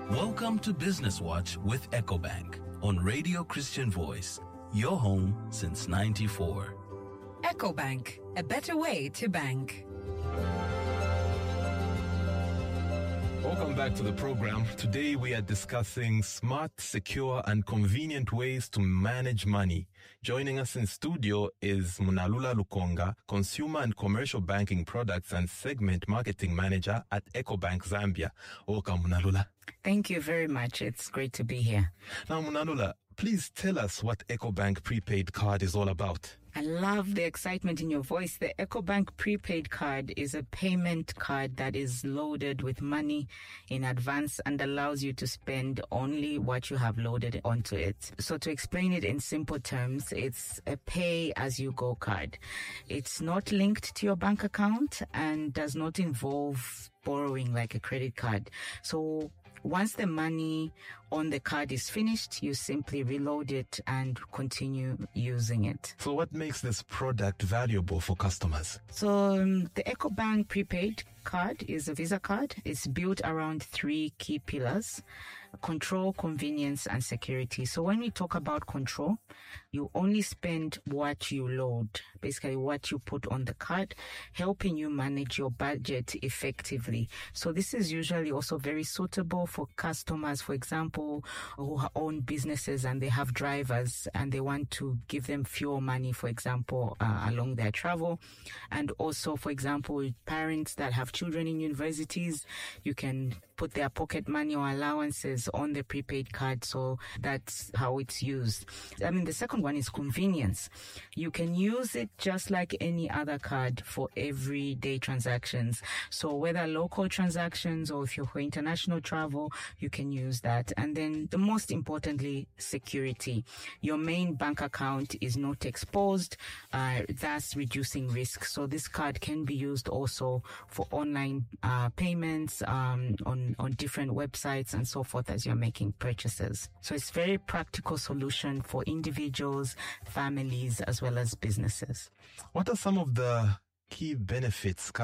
Welcome to Business Watch with EcoBank on Radio Christian Voice, your home since '94. EcoBank, a better way to bank. Welcome back to the program. Today we are discussing smart, secure, and convenient ways to manage money. Joining us in studio is Munalula Lukonga, Consumer and Commercial Banking Products and Segment Marketing Manager at EcoBank Zambia. Welcome, Munalula. Thank you very much. It's great to be here. Now, Munalula, please tell us what EcoBank Prepaid Card is all about. I love the excitement in your voice. The EcoBank Prepaid Card is a payment card that is loaded with money in advance and allows you to spend only what you have loaded onto it. So to explain it in simple terms, it's a pay-as-you-go card. It's not linked to your bank account and does not involve borrowing like a credit card. So once the money on the card is finished, you simply reload it and continue using it. So what makes this product valuable for customers? So the EcoBank Prepaid Card is a Visa card. It's built around three key pillars: control, convenience, and security. So when we talk about control, you only spend what you load, basically what you put on the card, helping you manage your budget effectively. So this is usually also very suitable for customers, for example, who own businesses and they have drivers and they want to give them fuel money, for example, along their travel. And also, for example, parents that have children in universities, you can put their pocket money or allowances on the prepaid card. So that's how it's used. I mean, the second one is convenience. You can use it just like any other card for everyday transactions. So whether local transactions or if you're for international travel, you can use that. And then the most importantly, security. Your main bank account is not exposed, thus reducing risk. So this card can be used also for online payments on different websites and so forth as you're making purchases. So it's a very practical solution for individuals, families, as well as businesses. What are some of the key benefits